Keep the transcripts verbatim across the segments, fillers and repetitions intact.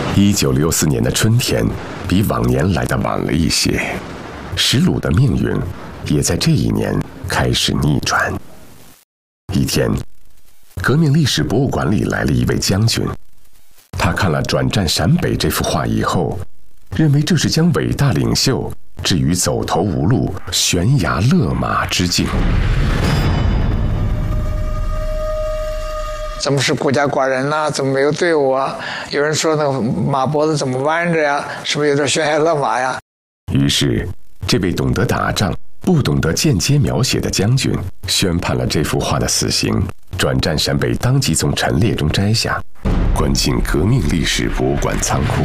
一九六四年的春天比往年来得晚了一些，石鲁的命运也在这一年开始逆转。一天，革命历史博物馆里来了一位将军，他看了《转战陕北》这幅画以后，认为这是将伟大领袖置于走投无路、悬崖勒马之境。 怎么是孤家寡人呢？怎么没有队伍啊？有人说那个马脖子怎么弯着呀？是不是有点悬崖勒马呀？ 于是，这位懂得打仗、不懂得间接描写的将军，宣判了这幅画的死刑，转战陕北当即从陈列中摘下，关进革命历史博物馆仓库。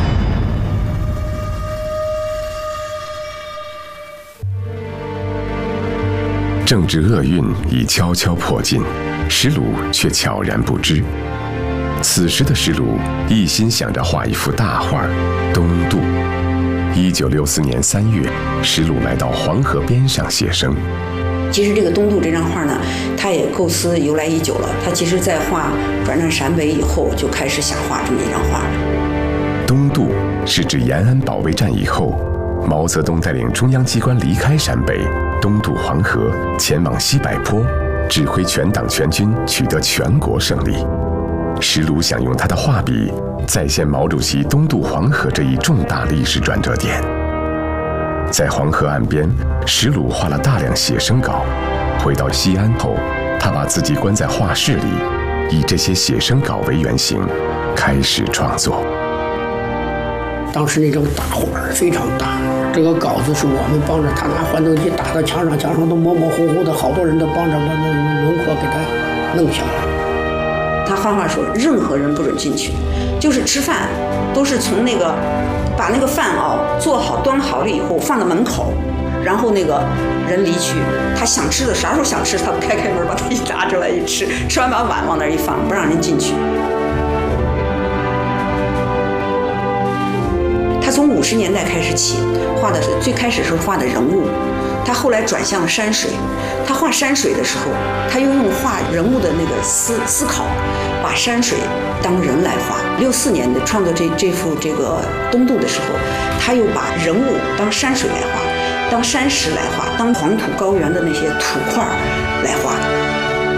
政治厄运已悄悄迫近，石鲁却悄然不知。此时的石鲁一心想着画一幅大画《东渡》。一九六四年三月，石鲁来到黄河边上写生。 其实这个《东渡》这张画呢，他也构思由来已久了。他其实在画转战陕北以后，就开始想画这么一张画。 东渡是指延安保卫战以后，毛泽东带领中央机关离开陕北，东渡黄河，前往西柏坡，指挥全党全军取得全国胜利。石鲁想用他的画笔再现毛主席东渡黄河这一重大历史转折点。在黄河岸边，石鲁画了大量写生稿。回到西安后，他把自己关在画室里，以这些写生稿为原型，开始创作。 当时那张大画非常大，这个稿子是我们帮着他拿幻灯机打到墙上，墙上都模模糊糊的，好多人都帮着把那轮廓给他弄下来。 他画画说，任何人不准进去，就是吃饭都是从那个把那个饭啊做好端好了以后放到门口，然后那个人离去，他想吃的啥时候想吃，他开开门把它一拿出来一吃，吃完把碗往那儿一放，不让人进去。他从五十年代开始起画的，最开始是画的人物，他后来转向了山水。他画山水的时候，他又用画人物的那个思思考，把山水当人来画。六四年的创作这这幅这个东渡的时候，他又把人物当山水来画，当山石来画，当黄土高原的那些土块来画。